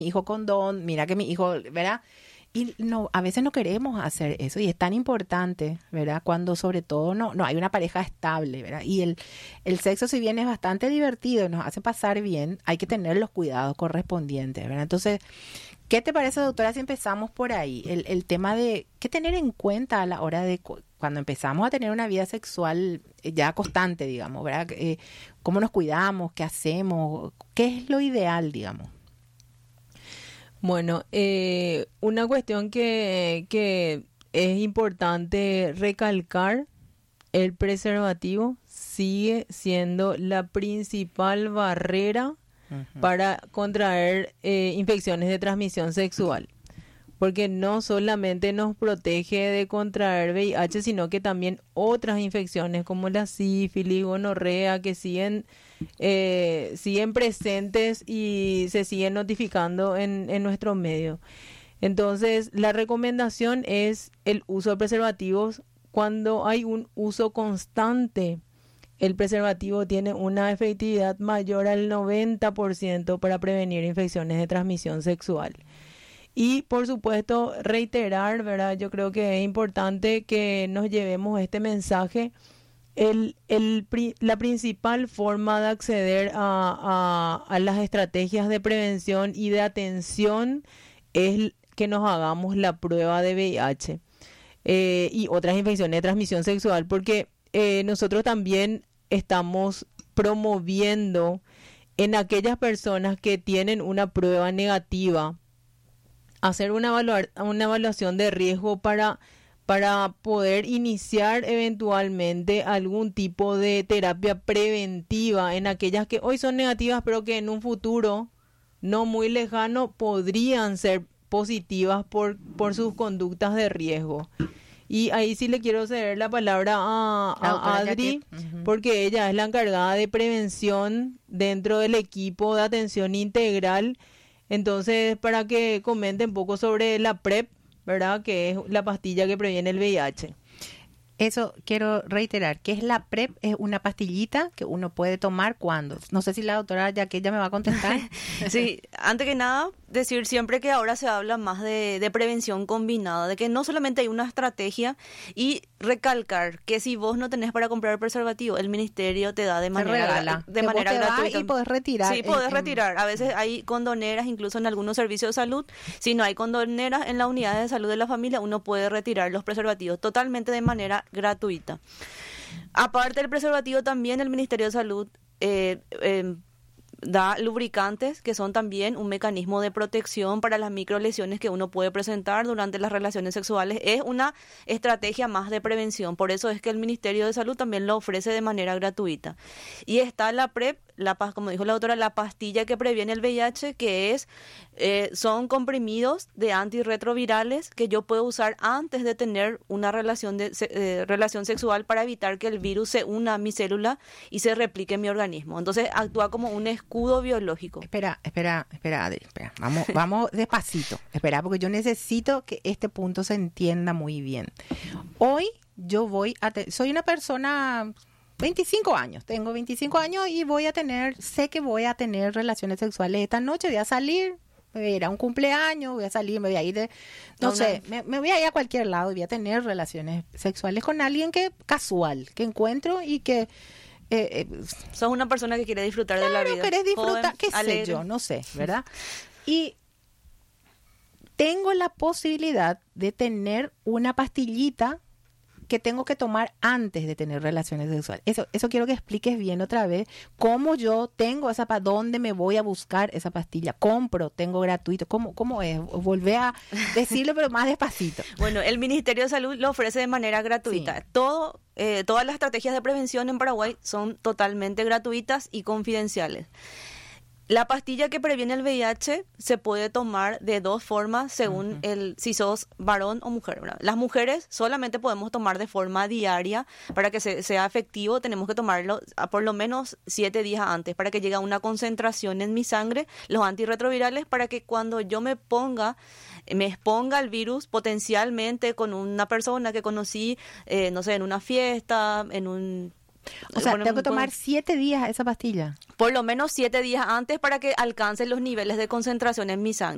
hijo condón, mira que mi hijo, ¿verdad? Y no, a veces no queremos hacer eso y es tan importante, ¿verdad? Cuando sobre todo no hay una pareja estable, ¿verdad? Y el sexo, si bien es bastante divertido, nos hace pasar bien, hay que tener los cuidados correspondientes, ¿verdad? Entonces, ¿qué te parece, doctora, si empezamos por ahí? El tema de qué tener en cuenta a la hora de cuando empezamos a tener una vida sexual ya constante, digamos, ¿verdad? ¿Cómo nos cuidamos? ¿Qué hacemos? ¿Qué es lo ideal, digamos? Bueno, una cuestión que es importante recalcar, el preservativo sigue siendo la principal barrera para contraer infecciones de transmisión sexual, porque no solamente nos protege de contraer VIH, sino que también otras infecciones como la sífilis, gonorrea, que siguen presentes y se siguen notificando en nuestro medio. Entonces, la recomendación es el uso de preservativos cuando hay un uso constante. El preservativo tiene una efectividad mayor al 90% para prevenir infecciones de transmisión sexual. Y, por supuesto, reiterar, ¿verdad? Yo creo que es importante que nos llevemos este mensaje. La principal forma de acceder a las estrategias de prevención y de atención es que nos hagamos la prueba de VIH y otras infecciones de transmisión sexual, porque nosotros también estamos promoviendo en aquellas personas que tienen una prueba negativa hacer una evaluación de riesgo para poder iniciar eventualmente algún tipo de terapia preventiva en aquellas que hoy son negativas, pero que en un futuro no muy lejano podrían ser positivas por sus conductas de riesgo. Y ahí sí le quiero ceder la palabra a Adri, porque ella es la encargada de prevención dentro del equipo de atención integral. Entonces, para que comente un poco sobre la PrEP, ¿verdad? Que es la pastilla que previene el VIH. Eso quiero reiterar, que es la PrEP, es una pastillita que uno puede tomar cuando. No sé si la doctora ya que ella me va a contestar. Sí, antes que nada, decir siempre que ahora se habla más de prevención combinada, de que no solamente hay una estrategia, y recalcar que si vos no tenés para comprar preservativo, el ministerio te da de manera gratuita. Y podés retirar. Sí, podés retirar. A veces hay condoneras, incluso en algunos servicios de salud. Si no hay condoneras en las unidades de salud de la familia, uno puede retirar los preservativos totalmente de manera gratuita. Aparte del preservativo, también el Ministerio de Salud da lubricantes, que son también un mecanismo de protección para las microlesiones que uno puede presentar durante las relaciones sexuales. Es una estrategia más de prevención, por eso es que el Ministerio de Salud también lo ofrece de manera gratuita. Y está la PrEP, como dijo la doctora, la pastilla que previene el VIH, que son comprimidos de antirretrovirales que yo puedo usar antes de tener una relación sexual para evitar que el virus se una a mi célula y se replique en mi organismo. Entonces actúa como un escudo biológico. Espera, Adri, espera. Vamos despacito. Espera, porque yo necesito que este punto se entienda muy bien. Hoy yo soy una persona 25 años, tengo 25 años y sé que voy a tener relaciones sexuales esta noche, voy a salir, me voy a ir a un cumpleaños, voy a salir, me voy a ir me voy a ir a cualquier lado y voy a tener relaciones sexuales con alguien casual, que encuentro y que sos una persona que quiere disfrutar de la vida. Querés disfrutar, joven, qué alegre. sé yo, no sé, ¿verdad? Y tengo la posibilidad de tener una pastillita que tengo que tomar antes de tener relaciones sexuales. Eso quiero que expliques bien otra vez. ¿Cómo yo tengo dónde me voy a buscar esa pastilla? Tengo gratuito. ¿Cómo es? Volvé a decirlo, pero más despacito. Bueno, el Ministerio de Salud lo ofrece de manera gratuita. Sí. Todas las estrategias de prevención en Paraguay son totalmente gratuitas y confidenciales. La pastilla que previene el VIH se puede tomar de dos formas según si sos varón o mujer, ¿verdad? Las mujeres solamente podemos tomar de forma diaria. Para que sea efectivo tenemos que tomarlo por lo menos 7 días antes para que llegue a una concentración en mi sangre, los antirretrovirales, para que cuando yo me exponga al virus potencialmente con una persona que conocí, en una fiesta, tengo que tomar 7 días esa pastilla. Por lo menos 7 días antes para que alcance los niveles de concentración en mi sangre.